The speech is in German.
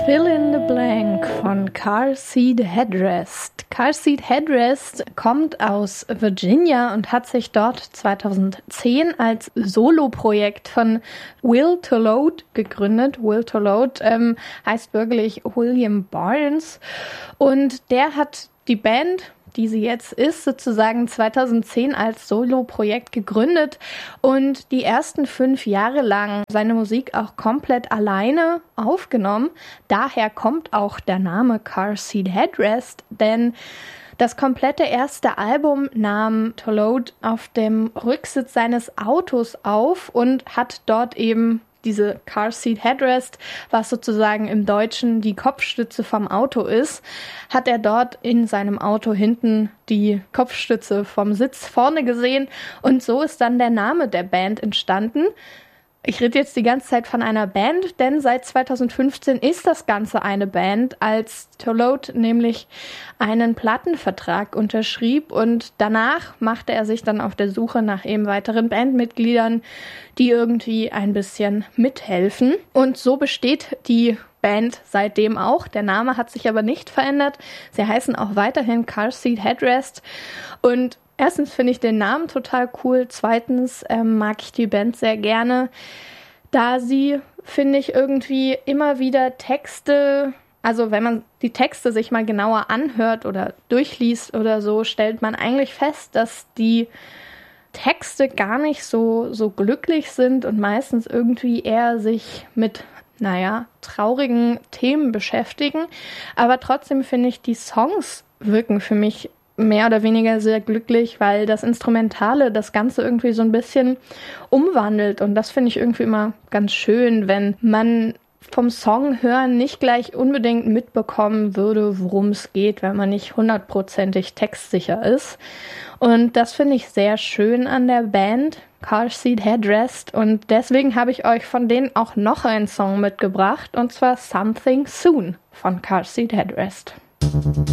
Fill in the Blank von Car Seat Headrest. Car Seat Headrest kommt aus Virginia und hat sich dort 2010 als Soloprojekt von Will to Load gegründet. Will to Load heißt wirklich William Barnes und der hat die Band, die sie jetzt ist, sozusagen 2010 als Solo-Projekt gegründet und die ersten 5 Jahre lang seine Musik auch komplett alleine aufgenommen. Daher kommt auch der Name Car Seat Headrest, denn das komplette erste Album nahm to Load auf dem Rücksitz seines Autos auf und hat dort eben diese Car Seat Headrest, was sozusagen im Deutschen die Kopfstütze vom Auto ist, hat er dort in seinem Auto hinten die Kopfstütze vom Sitz vorne gesehen und so ist dann der Name der Band entstanden. Ich rede jetzt die ganze Zeit von einer Band, denn seit 2015 ist das Ganze eine Band, als to Load nämlich einen Plattenvertrag unterschrieb und danach machte er sich dann auf der Suche nach eben weiteren Bandmitgliedern, die irgendwie ein bisschen mithelfen. Und so besteht die Band seitdem auch. Der Name hat sich aber nicht verändert. Sie heißen auch weiterhin Car Seat Headrest und erstens finde ich den Namen total cool. Zweitens mag ich die Band sehr gerne, da sie, finde ich, irgendwie immer wieder Texte, also wenn man die Texte sich mal genauer anhört oder durchliest oder so, stellt man eigentlich fest, dass die Texte gar nicht so glücklich sind und meistens irgendwie eher sich mit traurigen Themen beschäftigen. Aber trotzdem finde ich, die Songs wirken für mich mehr oder weniger sehr glücklich, weil das Instrumentale das Ganze irgendwie so ein bisschen umwandelt und das finde ich irgendwie immer ganz schön, wenn man vom Song hören nicht gleich unbedingt mitbekommen würde, worum es geht, wenn man nicht 100%ig textsicher ist. Und das finde ich sehr schön an der Band Car Seat Headrest und deswegen habe ich euch von denen auch noch einen Song mitgebracht und zwar Something Soon von Car Seat Headrest.